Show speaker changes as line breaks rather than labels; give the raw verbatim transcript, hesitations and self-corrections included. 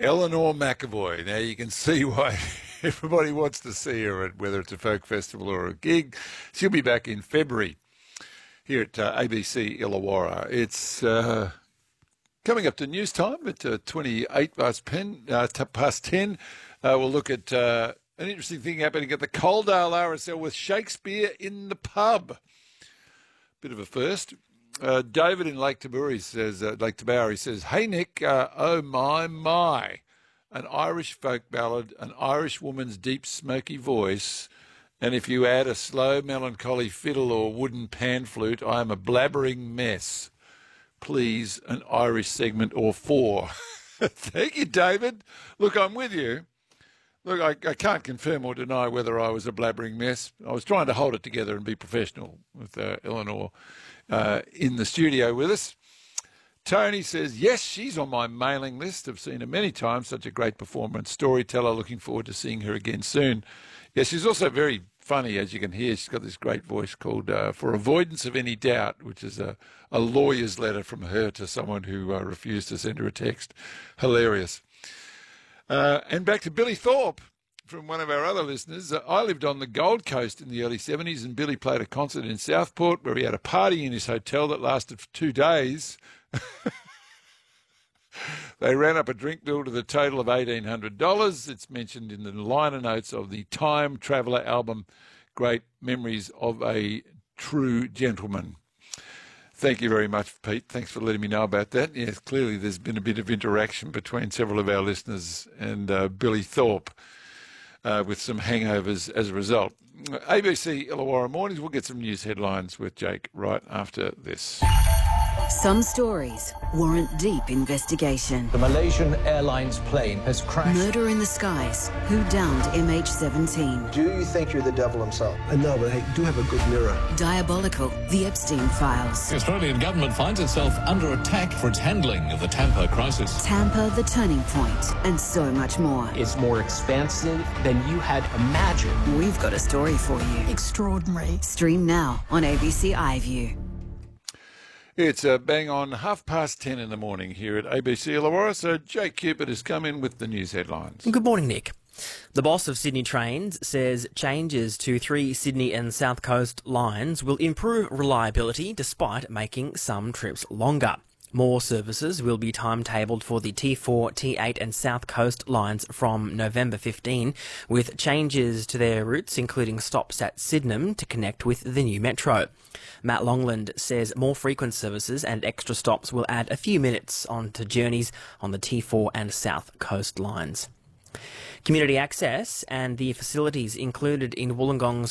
Eleanor McAvoy. Now you can see why everybody wants to see her, at whether it's a folk festival or a gig. She'll be back in February here at uh, A B C Illawarra. It's uh, coming up to news time at uh, twenty-eight past, pen, uh, t- past ten. Uh, we'll look at uh, an interesting thing happening at the Coaldale R S L with Shakespeare in the pub. Bit of a first. Uh, David in Lake Tabourie says, uh, Lake Tabourie says, "Hey Nick, uh, oh my my, an Irish folk ballad, an Irish woman's deep smoky voice, and if you add a slow melancholy fiddle or wooden pan flute, I am a blabbering mess. Please, an Irish segment or four." Thank you, David. Look, I'm with you. Look, I, I can't confirm or deny whether I was a blabbering mess. I was trying to hold it together and be professional with uh, Eleanor uh, in the studio with us. Tony says, yes, she's on my mailing list. I've seen her many times. Such a great performer and storyteller. Looking forward to seeing her again soon. Yeah, she's also very funny, as you can hear. She's got this great voice called uh, For Avoidance of Any Doubt, which is a, a lawyer's letter from her to someone who uh, refused to send her a text. Hilarious. Uh, and back to Billy Thorpe from one of our other listeners. Uh, I lived on the Gold Coast in the early seventies, and Billy played a concert in Southport where he had a party in his hotel that lasted for two days. They ran up a drink bill to the total of eighteen hundred dollars. It's mentioned in the liner notes of the Time Traveller album, Great Memories of a True Gentleman. Thank you very much, Pete. Thanks for letting me know about that. Yes, clearly there's been a bit of interaction between several of our listeners and uh, Billy Thorpe uh, with some hangovers as a result. A B C Illawarra Mornings, we'll get some news headlines with Jake right after this.
Some stories warrant deep investigation.
The Malaysian Airlines plane has crashed.
Murder in the skies. Who downed M H seventeen?
Do you think you're the devil himself?
I know, but I do have a good mirror.
Diabolical. The Epstein Files.
The Australian government finds itself under attack for its handling of the Tampa crisis.
Tampa, the turning point, and so much more.
It's more expansive than you had imagined.
We've got a story for you.
Extraordinary.
Stream now on A B C iView.
It's uh, bang on half past ten in the morning here at A B C Illawarra, so Jake Cupid has come in with the news headlines.
Good morning, Nick. The boss of Sydney Trains says changes to three Sydney and South Coast lines will improve reliability despite making some trips longer. More services will be timetabled for the T four, T eight and South Coast lines from November fifteenth, with changes to their routes including stops at Sydenham to connect with the new metro. Matt Longland says more frequent services and extra stops will add a few minutes onto journeys on the T four and South Coast lines. Community access and the facilities included in Wollongong's